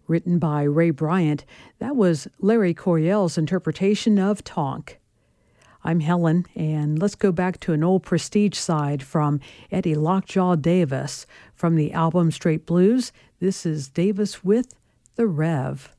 written by Ray Bryant. That was Larry Coryell's interpretation of Tonk. I'm Helen, and let's go back to an old Prestige side from Eddie Lockjaw Davis. From the album Straight Blues, this is Davis with The Rev.